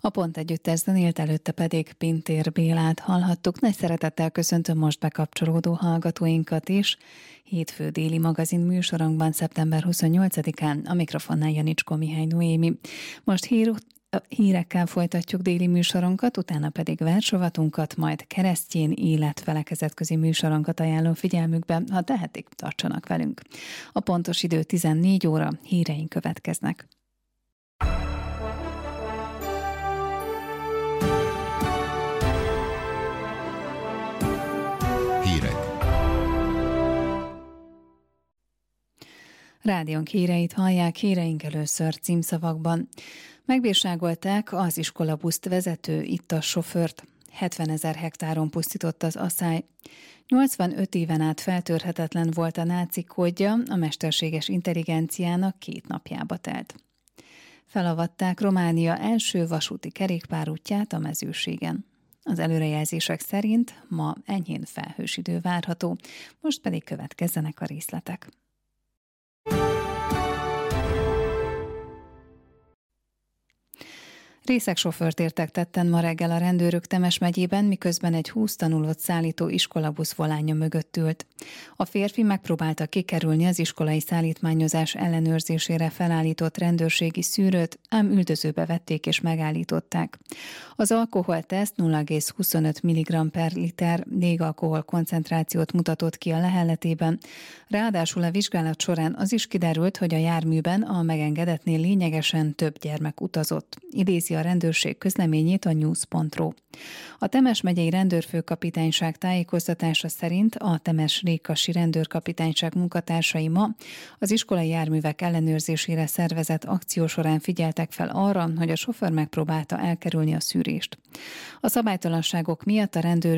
A Pont Együttes zenélt, előtte pedig Pintér Bélát hallhattuk. Nagy szeretettel köszöntöm most bekapcsolódó hallgatóinkat is. Hétfő déli magazin műsorunkban szeptember 28-án a mikrofonnál Janicskó Mihály Noémi. Most hírekkel folytatjuk déli műsorunkat, utána pedig versrovatunkat, majd keresztjén életfelekezetközi műsorunkat ajánlom figyelmükbe, ha tehetik, tartsanak velünk. A pontos idő 14 óra, híreink következnek. Hírek. Rádiónk híreit hallják, híreink először címszavakban. Megbírságolták az iskolabuszt vezető ittas sofőrt. 70 000 hektáron pusztított az asszály. 85 éven át feltörhetetlen volt a nácik kódja, a mesterséges intelligenciának 2 napjába telt. Felavatták Románia első vasúti kerékpárútját a Mezőségen. Az előrejelzések szerint ma enyhén felhős idő várható, most pedig következzenek a részletek. Részegsofőrt értek tetten ma reggel a rendőrök Temes megyében, miközben egy 20 tanulót szállító iskolabusz volánja mögött ült. A férfi megpróbálta kikerülni az iskolai szállítmányozás ellenőrzésére felállított rendőrségi szűrőt, ám üldözőbe vették és megállították. Az alkoholteszt 0,25 mg per liter légalkohol koncentrációt mutatott ki a lehelletében. Ráadásul a vizsgálat során az is kiderült, hogy a járműben a megengedetnél lényegesen több gyermek utazott. Idézi a rendőrség közleményét a news.ru. A Temes megyei rendőrfőkapitányság tájékoztatása szerint a Temes-Rékasi rendőrkapitányság munkatársai ma az iskolai járművek ellenőrzésére szervezett akció során figyeltek fel arra, hogy a sofőr megpróbálta elkerülni a szűrést. A szabálytalanságok miatt a rendőr